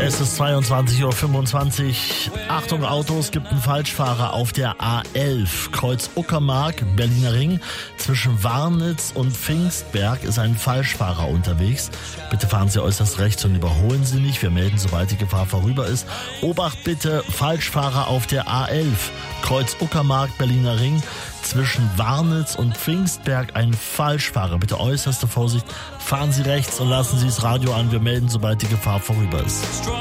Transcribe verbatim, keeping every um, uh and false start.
Es ist zweiundzwanzig Uhr fünfundzwanzig. Achtung Autos, gibt einen Falschfahrer auf der A elf. Kreuz Uckermark, Berliner Ring. Zwischen Warnitz und Pfingstberg ist ein Falschfahrer unterwegs. Bitte fahren Sie äußerst rechts und überholen Sie nicht. Wir melden, sobald die Gefahr vorüber ist. Obacht bitte, Falschfahrer auf der A elf. Kreuz Uckermark, Berliner Ring. Zwischen Warnitz und Pfingstberg ein Falschfahrer. Bitte äußerste Vorsicht. Fahren Sie rechts und lassen Sie das Radio an. Wir melden, sobald die Gefahr vorüber ist.